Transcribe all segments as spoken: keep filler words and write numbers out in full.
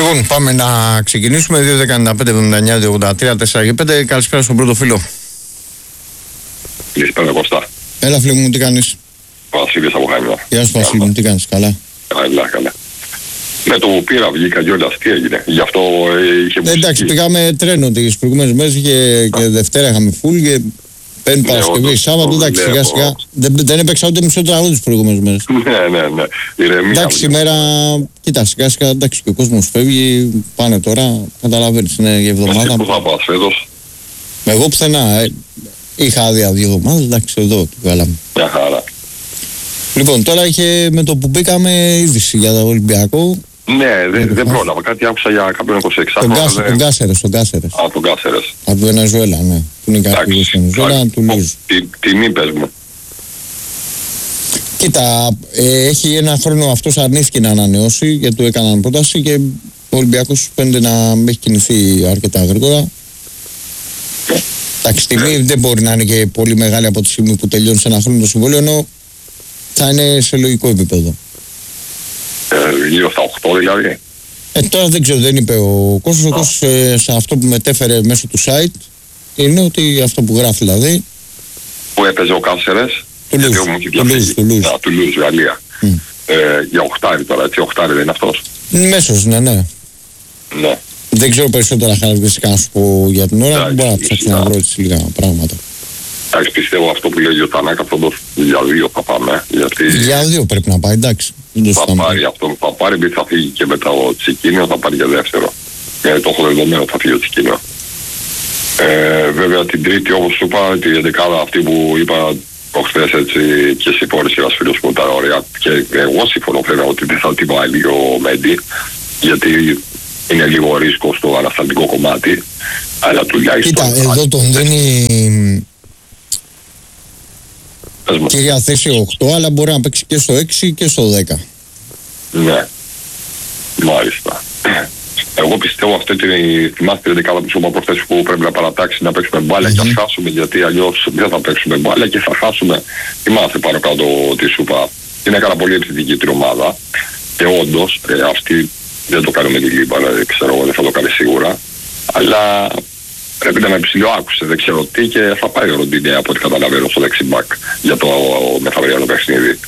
Λοιπόν, πάμε να ξεκινήσουμε. δύο δεκαεννιά πέντε εβδομήντα εννιά ογδόντα τρία τέσσερα και πέντε. Καλησπέρα στον πρώτο φίλο. Καλησπέρα Κώστα. Έλα, φίλε μου, τι κάνεις? Βασίλης από Χανιά. Γεια σου, Βασίλη μου, τι κάνεις? Καλά. Καλά, καλά. Με το που πήρα βγήκα κιόλας, τι έγινε? Γι' αυτό είχε μουσική. Εντάξει, πήγαμε τρένο τις προηγούμενες μέρες και, και Δευτέρα είχαμε φουλ και Πέμπτη Παρασκευή, Σάββατο, εντάξει, σιγά σιγά. Δεν, δεν έπαιξα ούτε μισό τραγούδι τις προηγούμενες μέρες. Ναι, ναι, ναι. Ηρεμία. Εντάξει, σήμερα, κοίτα, σιγά σιγά, εντάξει, και ο κόσμος φεύγει, πάνε τώρα, καταλαβαίνεις, είναι η εβδομάδα. Εσύ πού θα πας φέτος? Εγώ πουθενά, ε, είχα άδεια δύο εβδομάδες, εντάξει, εδώ του βγάλαμε. Μια χαρά. Λοιπόν, τώρα είχε με το που μπήκαμε είδηση για το Ολυμπιακό. Ναι, δεν δε πρόλαβα. Κάτι άκουσα για κάποιον είκοσι έξι. Τον Κάσερες, τον Κάσερες. Α, τον Κάσερες. Από τη Βενεζουέλα, ναι. Που είναι κάποιος στη Βενεζουέλα, του Λούζ. Τιμή πες μου. Κοίτα, ε, έχει ένα χρόνο αυτός αρνήθηκε να ανανεώσει γιατί του έκαναν πρόταση και ο Ολυμπιακός φαίνεται να έχει κινηθεί αρκετά γρήγορα. Εντάξει, τιμή δεν μπορεί να είναι και πολύ μεγάλη από τη στιγμή που τελειώνει σε ένα χρόνο το συμβόλαιο, ενώ θα είναι σε λογικό επίπεδο. Ε, γύρω στα οκτώ δηλαδή. Ε, τώρα δεν ξέρω, δεν είπε ο Κώστας. Ο Κώστας ε, σε αυτό που μετέφερε μέσω του site είναι ότι αυτό που γράφει δηλαδή. Που έπαιζε ο Κάσερες. Του Λούζ, του Λούζ, του Λούζ. Του Λούζ, Γαλλία. Mm. Ε, για οχτάρι τώρα, έτσι, οχτάρι δεν είναι αυτός? Μέσος, ναι, ναι. Ναι. Δεν ξέρω περισσότερα χαρακτηριστικά να σου πω για την ώρα. Μπορώ να ψάξω να βρω έτσι λίγα πράγματα. Εντάξει, πιστεύω αυτό που λέει ο Τανάκα θα δώσει για δύο θα πάμε. Γιατί για δύο πρέπει να πάει, εντάξει. Θα πάρει αυτό που θα πάρει, επειδή θα φύγει και μετά ο Τσικίνιο, θα πάρει για δεύτερο. Γιατί το έχω δεδομένο θα φύγει ο Τσικίνιο. Ε, βέβαια την Τρίτη, όπως σου είπα, τη δεκάδα αυτή που είπα προχθές, έτσι, και συμφώνησε ένας φίλος μου, ήταν ωραία. Και εγώ συμφωνώ βέβαια ότι δεν θα την βάλει ο Μέντι, γιατί είναι λίγο ρίσκο στο ανασταλτικό κομμάτι. Αλλά τουλάχιστον. Κοίτα, εδώ τον δίνει κυρία θέση οκτώ, αλλά μπορεί να παίξει και στο έξι και στο δέκα. Ναι, μάλιστα. Εγώ πιστεύω αυτή τη θυμάστε την δεκάδα που σου είπα προχθές που πρέπει να παρατάξει να παίξουμε μπάλα mm-hmm. και ας χάσουμε, γιατί αλλιώς δεν θα παίξουμε μπάλα και θα χάσουμε. Θυμάστε πάνω κάτω τι σου είπα. Είναι πάρα πολύ επιθετική την ομάδα και όντως ε, αυτή δεν το κάνει με τη Λίμπα, δηλαδή, ξέρω εγώ, δεν θα το κάνει σίγουρα. Αλλά πρέπει να με ψηλό άκουσε, δεν ξέρω τι, και θα πάει ο Ροντίνε από ό,τι καταλαβαίνω στο δεξιμπάκ για το μεθαυριανό παιχνίδι.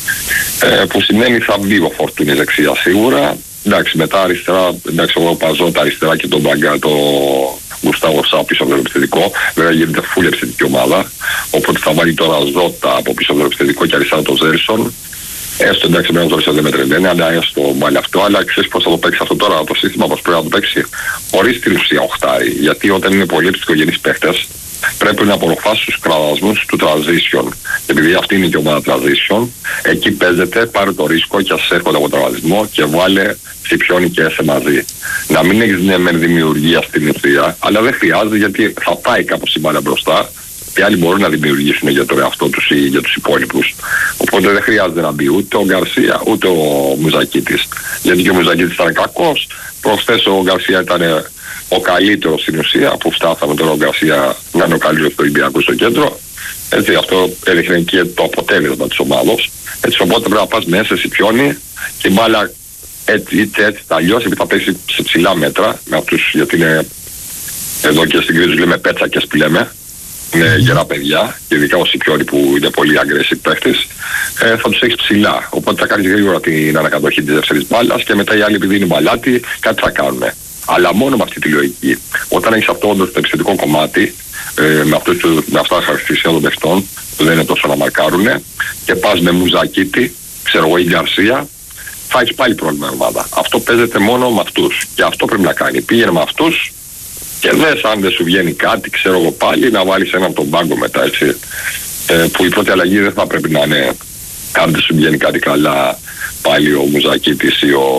Ε, που σημαίνει θα βγει ο Φορτούνη δεξιά σίγουρα. Εντάξει, μετά αριστερά, εντάξει, εγώ παζώ τα αριστερά και τον Μπαγκά, το Γουστάβο Σά πίσω από το επιθετικό. Βέβαια γίνεται φούλη επιθετική ομάδα. Οπότε θα βάλει τώρα Ζώτα από πίσω από το επιθετικό και αριστερά το Ζέλσον. Έστω εντάξει, με ένα Ζέλσον δεν μετρεβαίνει, αλλά έστω βάλει αυτό. Αλλά ξέρεις πώς θα το παίξει αυτό τώρα, το σύστημα, πώς πρέπει να το παίξει. Χωρίς την ουσία οχτάρι. Γιατί όταν είναι πολύ επιθετικογενείς παίχτες, πρέπει να απορροφάσει τους κραδασμούς του transition. Επειδή αυτή είναι και η ομάδα transition, εκεί παίζεται, πάρε το ρίσκο και ας έρχονται από τραυματισμό και βάλε Σιπιόνι και Έσε μαζί. Να μην έχεις ναι μεν δημιουργία στην ουσία, αλλά δεν χρειάζεται, γιατί θα πάει κάπως η μπάλα μπροστά και άλλοι μπορούν να δημιουργήσουν για τον εαυτό τους ή για τους υπόλοιπους. Οπότε δεν χρειάζεται να μπει ούτε ο Γκαρσία ούτε ο Μουζακίτης. Γιατί και ο Μουζακίτης ήταν κακός. Προχθές ο Γκαρσία ήταν ο καλύτερος στην ουσία, που φτάσαμε τώρα ο Γκαρσία να είναι ο καλύτερος του Ολυμπιακού στο κέντρο. Έτσι, αυτό έδειχνε και το αποτέλεσμα της ομάδος. Έτσι, οπότε πρέπει να πας μέσα σε Σιπιόνι και μπάλα έτσι, έτσι, έτσι θα αλλιώς, επειδή θα πέσει σε ψηλά μέτρα με αυτούς, γιατί είναι εδώ και στην Κρήτη τους λέμε πέτσακες που λέμε. Είναι γερά παιδιά, και ειδικά ο Σιπιόνι που είναι πολύ aggressive παίχτης, ε, θα τους έχεις ψηλά. Οπότε θα κάνεις γρήγορα την ανακατοχή της δεύτερης μπάλας και μετά οι άλλοι, επειδή είναι μπαλάτι, κάτι θα κάνουν. Αλλά μόνο με αυτή τη λογική. Όταν έχεις αυτό όντως το επιθετικό κομμάτι, ε, με, αυτούς, με αυτά τα χαρακτηριστικά των παιχτών, που δεν είναι τόσο να μαρκάρουν, και πας με Μουζακίτη, ξέρω εγώ, ή Γκαρσία, θα έχεις πάλι πρόβλημα ομάδα. Αυτό παίζεται μόνο με αυτούς. Και αυτό πρέπει να κάνει. Πήγαινε με αυτούς και δες αν δεν σου βγαίνει κάτι, ξέρω εγώ πάλι, να βάλεις έναν τον πάγκο μετά, έτσι. Ε, που η πρώτη αλλαγή δεν θα πρέπει να είναι, αν δεν σου βγαίνει κάτι καλά, πάλι ο Μουζακίτης ή ο.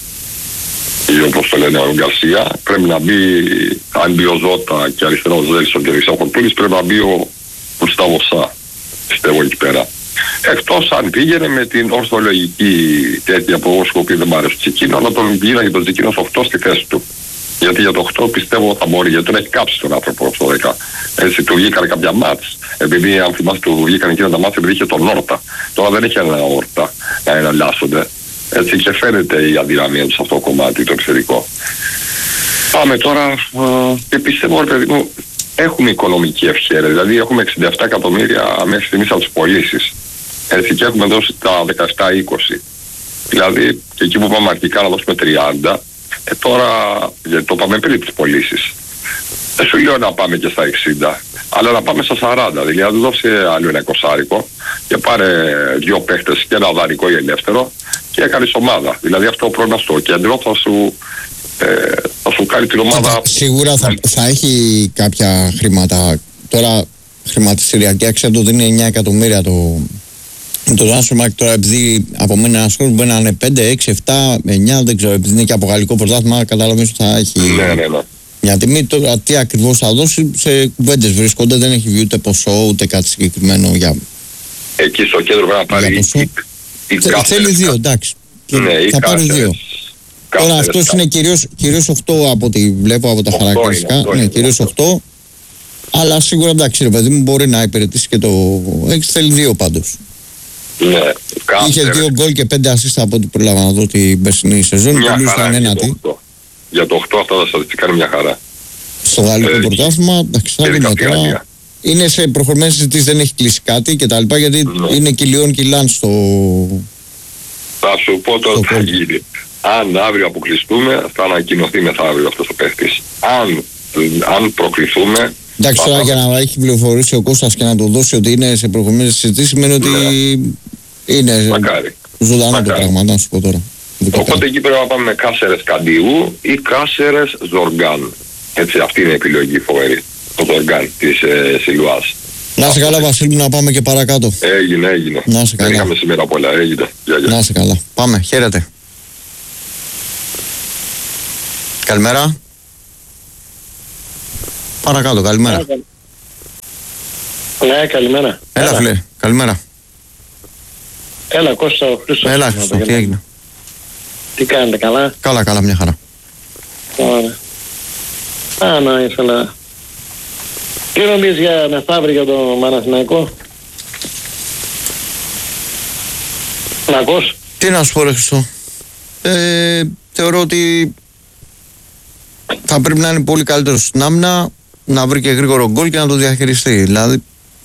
ή όπως το λένε ο Γκαρσία, πρέπει να μπει, αν μπει ο Ζώτα και αριστερά ο Ζέλσον και δεξιά ο Φορτούνης, πρέπει να μπει ο Γουστάβο Σά, πιστεύω εκεί πέρα. Εκτός αν πήγαινε με την ορθολογική τέτοια που εγώ σου πει δεν μ' άρεσε το Τσικίνο, αλλά τον πήγαινα για τον Τσικίνο στο οκτώ στη θέση του. Γιατί για το οκτώ πιστεύω θα μπορεί, γιατί τον έχει κάψει τον άνθρωπο στο δέκα. Έτσι του βγήκαν κάποια μάτς, επειδή αν θυμάστε του βγήκαν εκείνα τα μάτς επειδή είχε τον Όρτα. Τώρα δεν έχει ένα Όρτα να εναλλάσσονται. Έτσι και φαίνεται η αδυναμία του σε αυτό το κομμάτι το επιθετικό. Πάμε τώρα ε, και πιστεύω ρε παιδί μου έχουμε οικονομική ευχέρεια, δηλαδή έχουμε εξήντα επτά εκατομμύρια μέχρι στιγμής από τις πωλήσεις. Έτσι και έχουμε δώσει τα δεκαεπτά είκοσι. Δηλαδή και εκεί που πάμε αρχικά να δώσουμε τριάντα, ε, τώρα γιατί το πάμε πριν τις πωλήσεις. Δεν σου λέω να πάμε και στα εξήντα, αλλά να πάμε στα σαράντα. Δηλαδή δώσει άλλο ένα εικοσάρικο και πάρε δύο παίχτες και ένα δανεικό ή ελεύθερο και έκανες ομάδα. Δηλαδή αυτό πρόβλημα στο κέντρο θα σου, ε, θα σου κάνει την ομάδα. Σίγουρα θα, θα έχει κάποια χρήματα. Τώρα χρηματιστηριακή αξία του δίνει εννιά εκατομμύρια το, το Transfermarkt. Τώρα επειδή από μένα ασχολούν μπορεί να είναι πέντε, έξι, επτά, εννιά, δεν ξέρω. Επειδή είναι και από γαλλικό πρωτάθλημα, καταλαβαίνεις ότι θα έχει. Ναι, ναι, ναι. Μια τιμή, τώρα τι ακριβώς θα δώσει, σε κουβέντες βρίσκονται, δεν έχει βγει ούτε ποσό ούτε κάτι συγκεκριμένο για. Εκεί στο κέντρο πρέπει να πάρει. Η, η θέλει δύο, εντάξει. Ναι, θα πάρει δύο. Τώρα αυτός είναι κυρίως, κυρίως οκτώ από ό,τι βλέπω από τα χαρακτηριστικά. Είναι, ναι, κυρίως οκτώ. Αλλά σίγουρα εντάξει, ρε παιδί μου, μπορεί να υπηρετήσει και το έξι, θέλει δύο πάντως. Ναι, είχε δύο γκολ και πέντε ασίστα από ό,τι πρόλαβα να δω την περσινή σεζόν. Μια χαρά για το οκτώ. Για το οκτώ αυτά τα στατιστικά είναι μια χαρά. Στο γαλλικό ε, πρωτάθλημα, εντάξει, θα δούμε τώρα. Είναι σε προχωρημένες συζητήσεις, δεν έχει κλείσει κάτι και τα λοιπά, γιατί ναι. είναι κιλιόν κιλάν στο. Θα σου πω τώρα τι θα γίνει. Αν αύριο αποκλειστούμε, θα ανακοινωθεί μεθαύριο αυτός ο παίχτης. Αν, αν προκληθούμε. Εντάξει, τώρα για να έχει πληροφορήσει ο Κώστας και να το δώσει ότι είναι σε προχωρημένες συζητήσεις, σημαίνει ότι ναι. είναι Μακάρι. ζωντανό Μακάρι. το πράγμα, να σου πω τώρα. Οπότε εκεί πρέπει να πάμε με Κάσερες Καντιού ή Κάσερες Ζοργάν. Έτσι, αυτή είναι η επιλογή φοβερή. Το Ζοργάν της ε, Σιλουάς. Να είσαι καλά, Βασίλη, να πάμε και παρακάτω. Έγινε, έγινε. Να είσαι καλά. Δεν είχαμε σήμερα πολλά, έγινε. Για, για. Να είσαι καλά. Πάμε, χαίρετε. Καλημέρα. Παρακάτω, καλημέρα. Ναι, καλημέρα. Έλα, Έλα. φίλε, καλημέρα. Έλα, Κώστα, ο Χρήστος. Έλα, Χρήστο, τι έγινε. Τι κάνετε, καλά. Καλά, καλά, μια χαρά. Ωραία. Α, να ήθελα. Τι νομίζεις για μεθαύριο για τον Παναθηναϊκό. Να ακούς. Τι να σου πω, ρε Χρήστο. Ε, θεωρώ ότι θα πρέπει να είναι πολύ καλύτερο στην άμυνα, να βρει και γρήγορο γκολ και να το διαχειριστεί. Δηλαδή,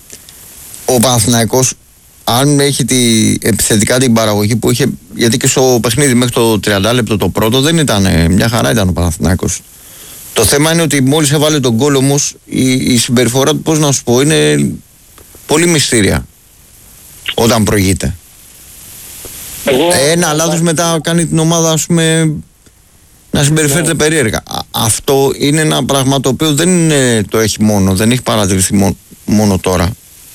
ο Παναθηναϊκός, αν έχει τη, επιθετικά την παραγωγή που είχε, γιατί και στο παιχνίδι μέχρι το τριάντα λεπτό το πρώτο δεν ήταν, μια χαρά ήταν ο Παναθηναϊκός. Το θέμα είναι ότι μόλις έβαλε τον γκολ όμως, η, η συμπεριφορά του, πώς να σου πω, είναι πολύ μυστήρια όταν προηγείται. Εγώ, Ένα λάθος μετά κάνει την ομάδα, ας πούμε, να συμπεριφέρεται ναι. περίεργα. Α, αυτό είναι ένα πράγμα το οποίο δεν είναι, το έχει μόνο, δεν έχει παρατηρηθεί μόνο, μόνο τώρα.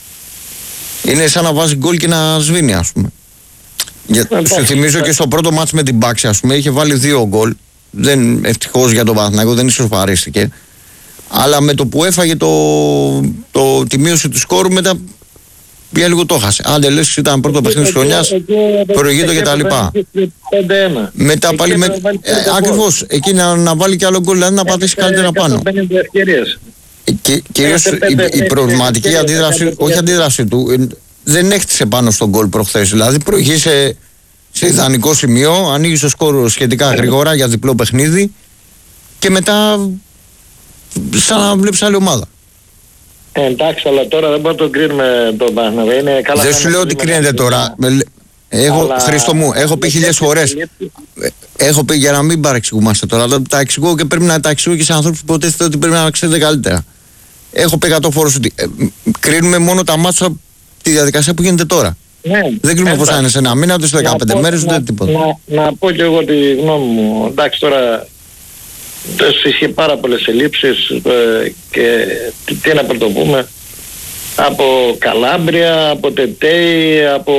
Είναι σαν να βάζει γκολ και να σβήνει, ας πούμε. Για, σου θυμίζω και στο πρώτο μάτς με την Πάξη, ας πούμε, είχε βάλει δύο γκολ. Δεν, ευτυχώς για τον Παναθηναϊκό δεν ισοφαρίστηκε. Αλλά με το που έφαγε το, το, τη μείωση του σκόρου, μετά πια λίγο το χάσε. Άντε λες ήταν πρώτο παιχνίδι της χρονιάς, προηγείται και τα λοιπά. Μετά πάλι με, ε, ακριβώς, εκεί να, να βάλει και άλλο γκολ, δηλαδή να πατήσει καλύτερα πάνω. Και, κυρίως η, η προβληματική αντίδραση, όχι αντίδραση του, δεν έχτισε πάνω στον γκολ προχθές. Δηλαδή προηγήσε σε ιδανικό σημείο, ανοίγει το σκόρο σχετικά γρήγορα για διπλό παιχνίδι και μετά σαν να βλέπεις άλλη ομάδα. Ε, εντάξει, αλλά τώρα δεν μπορούμε να τον κρίνουμε τον Παναθηναϊκό. Δεν σου λέω ότι κρίνεται τώρα. Έχω, αλλά... Χρήστο μου, έχω πει χίλιες φορές. Έχω πει για να μην παρεξηγούμαστε τώρα. Τα εξηγώ και πρέπει να τα εξηγώ και σε ανθρώπους που υποτίθεται ότι πρέπει να ξέρετε καλύτερα. Έχω πει εκατό φορές ότι ε, κρίνουμε μόνο τα μάτσα τη διαδικασία που γίνεται τώρα. Ναι, δεν κρίνουμε πώς θα είναι σε ένα μήνα, ούτε σε δεκαπέντε μέρες, ούτε τίποτα. Να, να πω και εγώ τη γνώμη μου. Εντάξει, τώρα είχε πάρα πολλές ελλείψεις ε, και τι, τι να πρωτοπούμε. Από Καλάμπρια, από Τετέι, από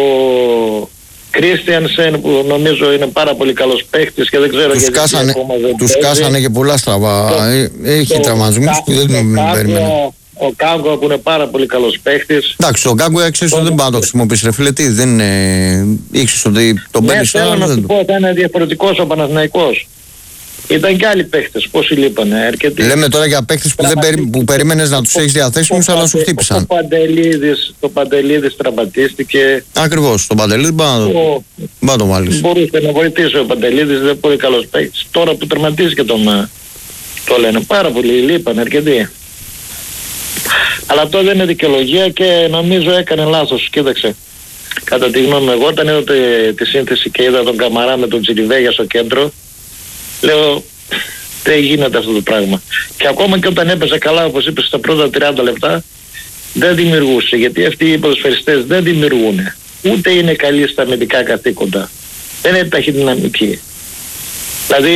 Κρίστιανσεν που νομίζω είναι πάρα πολύ καλός παίχτης και δεν ξέρω τους γιατί κάσανε, ακόμα δεν τους κάσανε και πολλά στραβά. Έχει τραυματισμούς που δεν περίμενε. Ο Κάγκο που είναι πάρα πολύ καλός παίχτης. Εντάξει, ο Κάγκο ξέρεις ότι δεν πάει να το χρησιμοποιήσει, ρε φίλε, τι, δεν είναι... Ήξερες ότι τον παίρνεις τώρα. Ναι, θέλω να σου πω ότι είναι διαφορετικός ο Παναθηναϊκός. Ήταν και άλλοι παίχτες, πόσοι λείπανε, αρκετοί. Λέμε τώρα για παίχτες που, δεν περί... που περίμενες να τους έχεις διαθέσιμους, αλλά σου χτύπησαν. Ο Παντελίδης, το Παντελίδης τραυματίστηκε. Ακριβώς, τον Παντελίδη μπορεί να το βάλεις. Μπορούσε να βοηθήσει ο Παντελίδης, δεν είναι πολύ καλός παίκτης. Τώρα που τερματίστηκε τον, το λένε, πάρα πολύ λείπανε, αρκετοί. Αλλά αυτό δεν είναι δικαιολογία και νομίζω έκανε λάθος. Κοίταξε, κατά τη γνώμη μου, εγώ όταν είδα τη σύνθεση και είδα τον Καμαρά με τον Τσιριβέγια στο κέντρο, λέω δεν γίνεται αυτό το πράγμα. Και ακόμα και όταν έπαιζε καλά, όπως είπες, στα πρώτα τριάντα λεπτά, δεν δημιουργούσε. Γιατί αυτοί οι ποδοσφαιριστές δεν δημιουργούν. Ούτε είναι καλοί στα αμυντικά καθήκοντα. Δεν είναι ταχυδυναμικοί. Δηλαδή,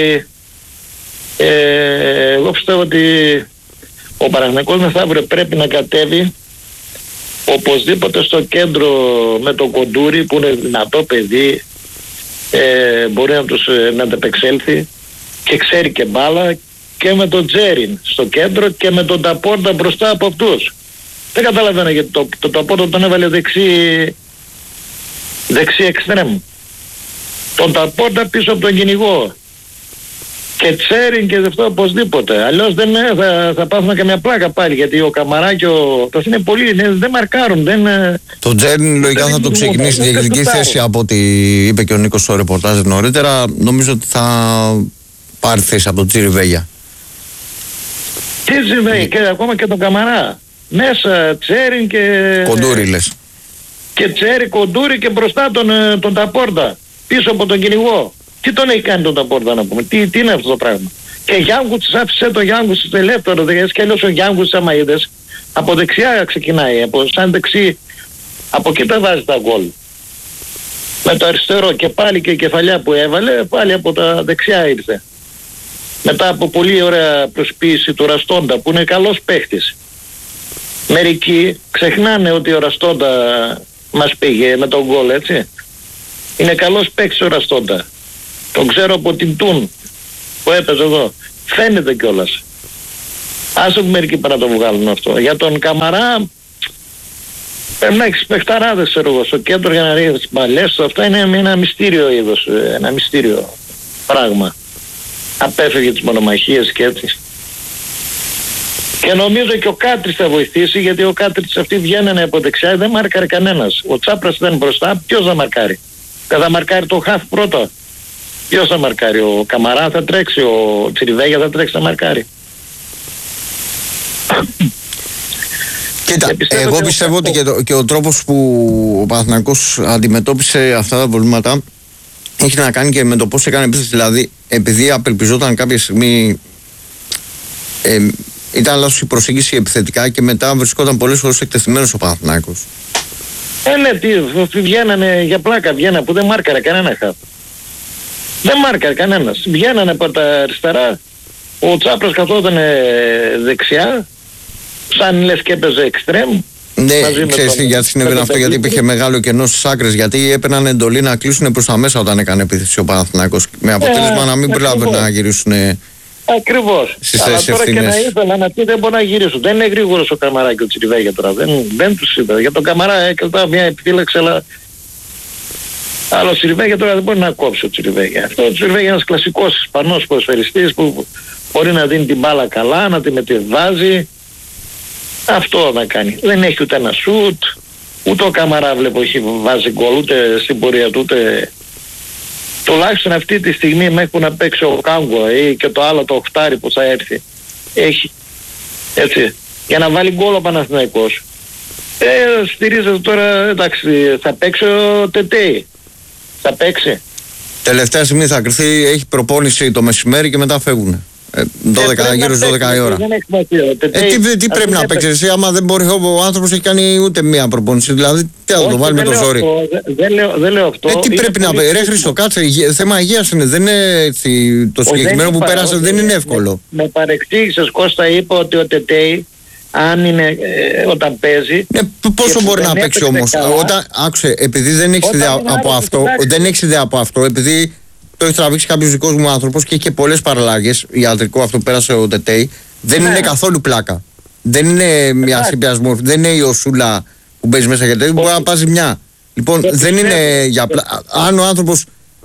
ε, εγώ πιστεύω ότι ο Παναθηναϊκός μεθαύριο πρέπει να κατέβει οπωσδήποτε στο κέντρο με τον Κοντούρη που είναι δυνατό παιδί, ε, μπορεί να τους ε, να ανταπεξέλθει και ξέρει και μπάλα, και με τον Τζέριν στο κέντρο και με τον Ταπόρτα μπροστά από αυτούς. Δεν καταλαβαίνω γιατί το, το Ταπόρτα τον έβαλε δεξί δεξί εξτρέμ. Τον Ταπόρτα πίσω από τον κυνηγό. Και Τσέριν και αυτό οπωσδήποτε. Αλλιώς δεν θα, θα πάθουμε καμιά πλάκα πάλι. Γιατί ο Καμαρά και ο... το είναι πολύ, είναι, δεν μαρκάρουν. Δεν, το Τσέριν λογικά θα το ξεκινήσει στη διεκδική θέση από ό,τι είπε και ο Νίκος στο ρεπορτάζ νωρίτερα. Νομίζω ότι θα πάρει θέση από τον Τσιριβέγια. Τι Τσιριβέγια και ακόμα και τον Καμαρά. Μέσα Τσέριν και... Κοντούρι λες. Και Τσέριν, Κοντούρι και μπροστά τον, τον Ταπόρτα. Πίσω από τον κυνηγό. Τι τον έχει κάνει τον Ταπόρτα να πούμε, τι, τι είναι αυτό το πράγμα. Και Γιάνγκουτς άφησε το Γιάνγκουτς στο ελεύθερο, και αλλιώς ο Γιάνγκουτς άμα είδες, από δεξιά ξεκινάει, από σαν δεξί, από εκεί τα βάζει τα γκολ. Με το αριστερό και πάλι και η κεφαλιά που έβαλε, πάλι από τα δεξιά ήρθε. Μετά από πολύ ωραία προσποίηση του Ραστόντα που είναι καλός παίχτης. Μερικοί ξεχνάνε ότι ο Ραστόντα μας πήγε με τον γκολ, έτσι. Είναι καλός παίχτης ο Ραστόντα. Τον ξέρω από την Τούν που έπαιζε εδώ. Φαίνεται κιόλας. Άσε που μερικοί πάνε να το βγάλουν αυτό. Για τον Καμαρά πρέπει να έχεις παιχταράδες, ξέρω εγώ, στο κέντρο για να ρίχνεις τις μπαλές. Αυτό είναι ένα μυστήριο είδος, ένα μυστήριο πράγμα. Απέφευγε τις μονομαχίες και έτσι. Και νομίζω και ο Κάτρης θα βοηθήσει, γιατί ο Κάτρης αυτοί βγαίνανε από δεξιά, δεν μάρκαρε κανένας. Ο Τσάπρας ήταν μπροστά, ποιος θα μαρκάρει. Δεν θα μαρκάρει το χαφ πρώτα. Ποιος θα μαρκάρει, ο Καμαρά θα τρέξει, ο Τσιριβέγια θα τρέξει, θα μαρκάρει. Κοίτα, πιστεύω εγώ πιστεύω ότι και, το, και ο τρόπος που ο Παναθηναϊκός αντιμετώπισε αυτά τα προβλήματα έχει να κάνει και με το πώς έκανε επίθεση. Δηλαδή, επειδή απελπιζόταν κάποια στιγμή, ε, ήταν λάθος η προσέγγιση επιθετικά και μετά βρισκόταν πολλές φορές εκτεθειμένος ο Παναθηναϊκός. Ε, ναι, τι, βγαίνανε για πλάκα, βγαίνανε που δεν μάρκαρε κανένα χαφ. Δεν μάρκαρε κανένας. Βγαίνανε από τα αριστερά, ο Τσάπρας καθόταν δεξιά, σαν λες και έπαιζε εξτρέμ. Ναι, ξέρεις τι, γιατί συνέβαινε αυτό, γιατί υπήρχε μεγάλο κενό στις άκρες, γιατί έπαιρναν εντολή να κλείσουν προς τα μέσα όταν έκανε επίθεση ο Παναθηναϊκός. Με αποτέλεσμα ε, να μην προλάβαινε να γυρίσουν ακριβώς. Στις θέσεις ευθύνες. Αλλά τώρα ευθύνες. και να ήθελα να πει δεν μπορεί να γυρίσουν. Δεν είναι γρήγορος ο Καμαρά και ο Τσιριβέγια τώρα. Δεν, δεν τους είδα. Για τον Καμαρά έκανα μια επιφύλαξη, αλλά... Αλλά ο Τσιριβέγια τώρα δεν μπορεί να κόψει ο Τσιριβέγια. Αυτό ο Τσιριβέγια είναι ένας κλασικός Ισπανός ποδοσφαιριστής που μπορεί να δίνει την μπάλα καλά, να τη μετεβάζει. Αυτό να κάνει. Δεν έχει ούτε ένα σουτ, ούτε ο Καμαρά βλέπω έχει βάζει γκολ, ούτε στην πορεία του, ούτε... Τουλάχιστον αυτή τη στιγμή μέχρι που να παίξει ο Κάγκο ή και το άλλο το οχτάρι που θα έρθει. Έχει. Έτσι. Για να βάλει γκολ ο Παναθηναϊκός. Ε, στηρίζεται τώρα, εντάξει, θα παίξει ο Τετέι. Θα παίξει. Τελευταία στιγμή θα κρυφθεί, έχει προπόνηση το μεσημέρι και μετά φεύγουν. Ε, δώδεκα, γύρω στις δώδεκα η ώρα. Ε, τι, τι πρέπει να παίξει εσύ, άμα δεν μπορεί, ο άνθρωπος έχει κάνει ούτε μία προπόνηση. Δηλαδή, τι θα το βάλει με το ζόρι. Δεν λέω, δεν λέω αυτό. Ε, τι πρέπει να παίξει. Ρε Χρήστο, κάτσε. Θέμα υγείας είναι. Δεν είναι έτσι, το συγκεκριμένο που πέρασε, δεν είναι εύκολο. Με παρεξήγησες, Κώστα, είπα ότι ο Τετέι, αν είναι, ε, όταν παίζει. Ναι, πόσο μπορεί να παίξει όμως. Όταν, άκουσε, επειδή δεν έχει ιδέα από αυτό, δεν έχει ιδέα από αυτό, επειδή το έχει τραβήξει κάποιος δικός μου άνθρωπος και έχει και πολλές παραλλάγες. Ιατρικό αυτό πέρασε ο Τετέι. Δεν ναι. είναι καθόλου πλάκα. Δεν είναι μια συμπιασμό. Δεν είναι η οσούλα που παίζει μέσα για τέτοιο. Μπορεί να πάζει μια. Λοιπόν, δεν είναι για πλάκα. Αν ο άνθρωπος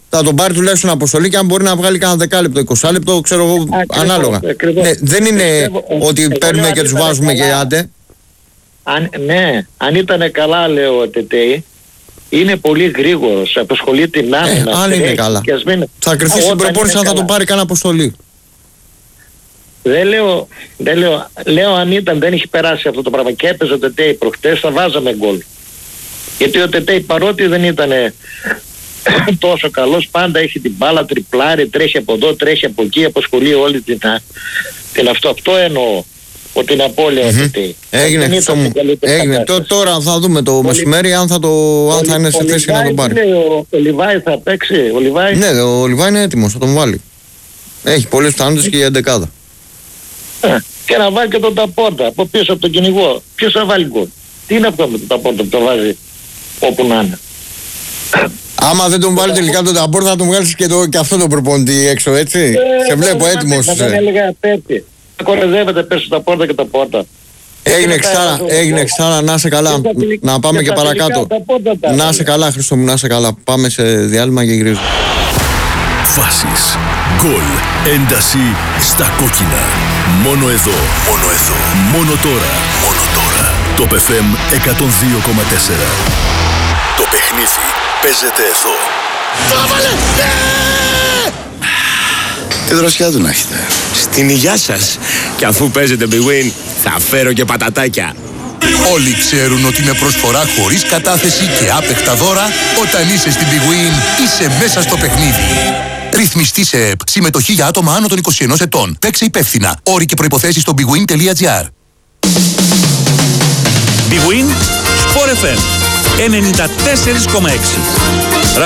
θα τον πάρει τουλάχιστον αποστολή και αν μπορεί να βγάλει κανένα δεκάλεπτο, είκοσι λεπτό, ξέρω εγώ, ανάλογα. Ακριβώς. Ναι, δεν είναι Πιστεύω, ότι εγώ παίρνουμε λέω, και αν τους ήταν βάζουμε και καλά, άντε. Αν, ναι, αν ήταν καλά, λέω ο Τετέι, είναι πολύ γρήγορος, απασχολεί την άμυνα. Ε, αν είναι καλά. Μην... Θα κρυφθεί στην προπόνηση αν θα τον πάρει κανένα αποστολή. Δεν λέω, δεν λέω, λέω αν ήταν, δεν έχει περάσει αυτό το πράγμα και έπαιζε ο Τετέι προχτές, θα βάζαμε γκολ. Γιατί ο Τετέι παρότι δεν ήταν τόσο καλός, πάντα έχει την μπάλα, τριπλάρει, τρέχει από εδώ, τρέχει από εκεί, απασχολεί όλη την, την αυτό. Αυτό εννοώ. Ότι είναι απώλεια mm-hmm. ο Τετέι. Έγινε, Χριστό μου. Έγινε. Τ, τώρα θα δούμε το μεσημέρι αν θα, το, αν θα είναι σε θέση να τον πάρει. Λέει, ο, ο Λιβάη θα παίξει. Ο Λιβάη. Ναι, ο Λιβάη είναι έτοιμος, θα τον βάλει. Έχει πολλές πιθανότητες και η εντεκάδα. Ε, και να βάλει και τον Ταπόρτα από πίσω από τον κυνηγό. Ποιος θα βάλει γκολ? Τι είναι αυτό με τον Ταπόρτα που το βάζει όπου να είναι? Άμα δεν τον βάλει τελικά τον Ταπόρτα θα τον βγάλεις και, το, και αυτό το προπονητή έξω, έτσι. Ε, Σε βλέπω ε, έτοιμος. Δεν έλεγα πέφτει. Κορεδεύεται πέσω τα πόρτα και τα πόρτα. Έγινε εξάρα, έγινε εξάρα, να σε καλά. Να πάμε και παρακάτω. Να σε καλά, Χριστό μου, να σε καλά. Πάμε σε διάλειμμα και γυρίζουμε. Φάσεις, γκολ, ένταση στα κόκκινα. Μόνο εδώ, μόνο εδώ, μόνο τώρα, μόνο τώρα. Το Π Φ Εμ εκατόν δύο κόμμα τέσσερα. Το παιχνίδι παίζεται εδώ. Το βάλε! Τι δροσιά του να έχετε. Στην υγειά σας. Και αφού παίζετε Big Win, θα φέρω και πατατάκια. Όλοι ξέρουν ότι με προσφορά χωρίς κατάθεση και άπεκτα δώρα, όταν είσαι στην Big Win, είσαι μέσα στο παιχνίδι. Ρυθμιστή σε ΕΠ. Συμμετοχή για άτομα άνω των είκοσι ενός ετών. Παίξε υπεύθυνα. Όροι και προϋποθέσεις στο bigwin τελεία gr. Big Win, Sport εφ εμ ενενήντα τέσσερα κόμμα έξι.